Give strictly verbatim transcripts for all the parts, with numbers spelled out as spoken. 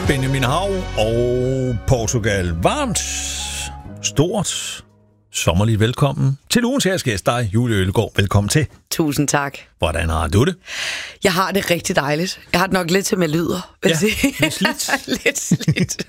Benjamin Hav og Portugal. Varmt, stort, sommerligt velkommen til ugens her gæst, dig, Julie Ølgaard. Velkommen til. Tusind tak. Hvordan har du det? Jeg har det rigtig dejligt. Jeg har det nok lidt til med lyder. Ja, lidt slidt. lidt slidt.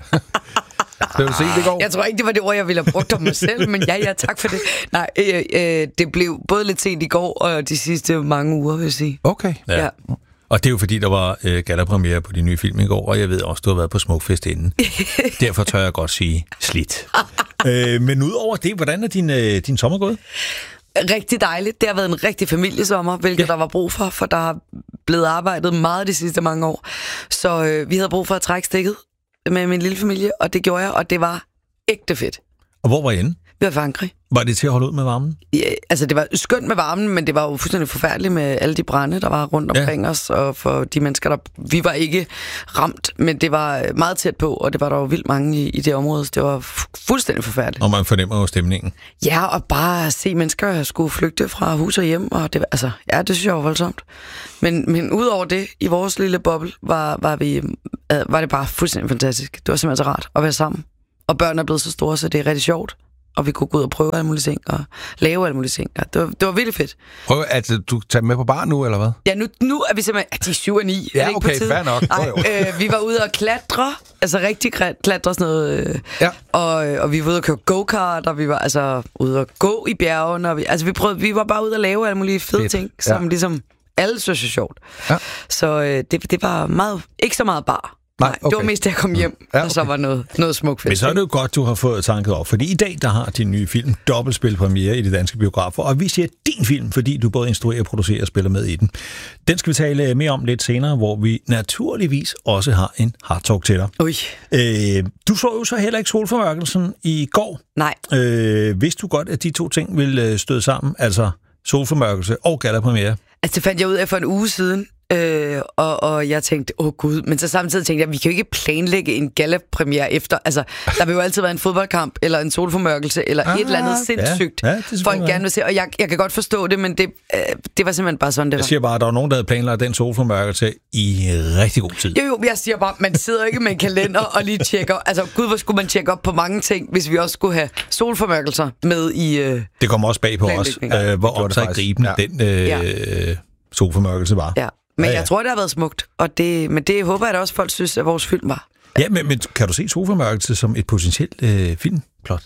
Skal du se, det går? Jeg tror ikke, det var det ord, jeg ville have brugt om mig selv, men ja, ja, tak for det. Nej, øh, øh, det blev både lidt sent i går og de sidste mange uger, vil jeg sige. Okay. Ja. Ja. Og det er jo fordi, der var øh, gallapremiere på de nye film i går, og jeg ved også, du har været på Smukfest inden. Derfor tør jeg godt sige slidt. øh, men udover det, hvordan er din, øh, din sommer gået? Rigtig dejligt. Det har været en rigtig familiesommer, hvilket ja. der var brug for, for der har blevet arbejdet meget de sidste mange år. Så øh, vi havde brug for at trække stikket med min lille familie, og det gjorde jeg, og det var ægte fedt. Og hvor var I inde? Vi var i Frankrig. Var det til at holde ud med varmen? Ja, altså det var skønt med varmen, men det var jo fuldstændig forfærdeligt med alle de brande, der var rundt omkring ja. os, og for de mennesker, der... Vi var ikke ramt, men det var meget tæt på, og det var der jo vildt mange i, i det område, så det var fu- fuldstændig forfærdeligt. Og man fornemmer jo stemningen. Ja, og bare se mennesker skulle flygte fra hus og hjem, og det, altså, ja, det synes jeg var voldsomt. Men, men udover det, i vores lille boble, var, var, vi, var det bare fuldstændig fantastisk. Det var simpelthen så rart at være sammen. Og børnene er blevet så store, så det er rigtig sjovt. Og vi kunne gå ud og prøve alle mulige ting, og lave alle mulige ting. Det var, det var virkelig fedt. Prøv, at du tager med på bar nu, eller hvad? Ja, nu, nu er vi simpelthen... Ja, de er syv og ni. Ja, okay, fair nok. Nej, øh, vi var ude og klatre. Altså rigtig klatre sådan noget. Øh, ja. og, og vi var ude og køre go-kart, og vi var altså ude og gå i bjergene. Og vi, altså vi, prøvede, vi var bare ude og lave alle mulige fede fedt. ting, som ja. ligesom alle synes er sjovt. Ja. Så øh, det, det var meget... Ikke så meget bar. Nej, okay. Det var mest, da jeg kom hjem, ja, okay. og så var noget, noget smukt fest. Men så er det jo godt, du har fået tanket op, fordi i dag, der har din nye film dobbeltspil premiere i de danske biografer, og vi siger din film, fordi du både instruerer, producerer og spiller med i den. Den skal vi tale mere om lidt senere, hvor vi naturligvis også har en hardtalk til dig. Ui. Øh, du så jo så heller ikke Solformørkelsen i går. Nej. Øh, vidste du godt, at de to ting ville støde sammen, altså Solformørkelse og gallapremiere? Altså, det fandt jeg ud af for en uge siden. Øh, og, og jeg tænkte, åh gud, men så samtidig tænkte jeg, vi kan jo ikke planlægge en gallapremiere efter, altså, der vil jo altid være en fodboldkamp, eller en solformørkelse, eller ah, et eller andet sindssygt, ja, ja, folk gerne vil se, og jeg, jeg kan godt forstå det, men det, øh, det var simpelthen bare sådan, det var. Jeg siger bare, at der var nogen, der havde planlagt den solformørkelse i rigtig god tid. Jo, jo, jeg siger bare, man sidder ikke med en kalender og lige tjekker, altså gud, hvor skulle man tjekke op på mange ting, hvis vi også skulle have solformørkelser med i øh, det kommer også bag på os, øh, hvor optaget gribende ja. den øh, ja. solformørkelse var. Ja. Men ja, ja. jeg tror, det har været smukt, og det, men det håber jeg da også, folk synes, at vores film var. Ja, ja men, men kan du se Solformørkelse som et potentielt øh, filmplot?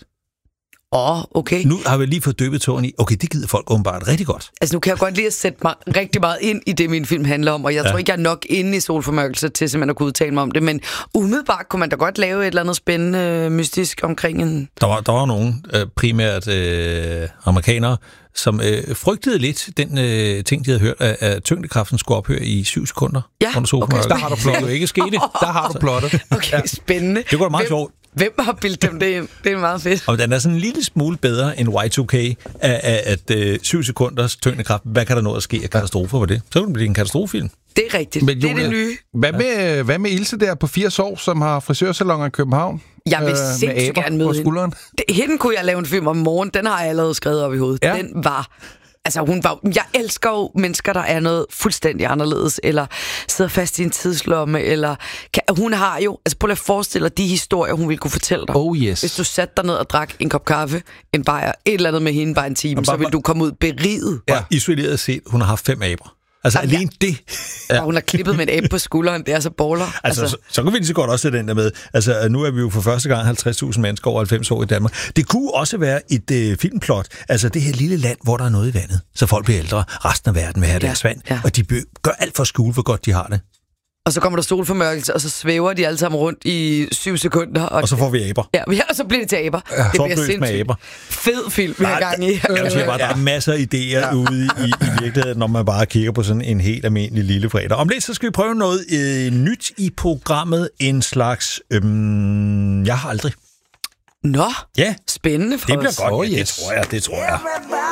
Åh, oh, okay. Nu har vi lige fået døbet tåren i, okay, det gider folk åbenbart rigtig godt. Altså, nu kan jeg godt lide at sætte mig rigtig meget ind i det, min film handler om, og jeg ja. tror ikke, jeg er nok inde i Solformørkelse til simpelthen at kunne udtale mig om det, men umiddelbart kunne man da godt lave et eller andet spændende, mystisk omkring en... Der var, der var nogen, øh, primært øh, amerikanere, som øh, frygtede lidt den øh, ting, de havde hørt, at, at tyngdekraften skulle ophøre i syv sekunder. Ja, okay. Der har du plottet. Det jo ikke skete. Der har du plottet. Okay, ja. Spændende. Det går da meget sjovt. Hvem har bildt dem det ind? Det er meget fedt. Og den er sådan en lille smule bedre end Y to K, at, at, at syv sekunders tyngdekraft, hvad kan der nå at ske af katastrofer for det? Så kan det blive en katastrofefilm. Det er rigtigt. Men, det er det nye. Hvad med, hvad med Ilse der på firs år, som har frisørsalonger i København? Jeg vil øh, sindssygt gerne møde hende. Det, hende kunne jeg lave en film om morgen. Den har jeg allerede skrevet op i hovedet. Ja. Den var... Altså, hun var... Jeg elsker jo mennesker, der er noget fuldstændig anderledes, eller sidder fast i en tidslomme, eller... Kan, hun har jo... Altså, prøv at forestille dig de historier, hun ville kunne fortælle dig. Oh yes. Hvis du satte dig ned og drak en kop kaffe, en bajer, et eller andet med hende bare en time, bare, så ville du komme ud beriget. Ja, isoleret set, hun har haft fem aber. Altså ja, alene det. Ja. Og hun har klippet med en abe på skulderen, det er så baller. Altså, altså. Så, så kan vi lige så godt også sætte den der med. Altså nu er vi jo for første gang halvtreds tusind mennesker over halvfems år i Danmark. Det kunne også være et øh, filmplot. Altså det her lille land, hvor der er noget i vandet. Så folk bliver ældre, resten af verden vil have ja, deres vand. Ja. Og de gør alt for at skjule, hvor godt de har det. Og så kommer der solformørkelse, og så svæver de alle sammen rundt i syv sekunder. Og, og så får vi aber. Ja, og så bliver det til aber. Ja, det bliver sindssygt. Fed film, vi har gang i. Jeg siger bare, der er masser af idéer ja. ude i, i virkeligheden, når man bare kigger på sådan en helt almindelig lille fredag. Om lidt, så skal vi prøve noget øh, nyt i programmet. En slags... Øhm, jeg har aldrig. Nå, ja. Spændende for det bliver os. godt, ja, det tror jeg, det tror jeg.